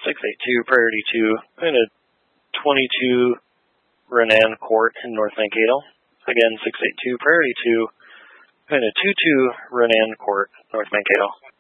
682 Priority 2, going to 22 Renan Court in North Mankato. Again, 682 Priority 2, going to 22 Renan Court, North Mankato.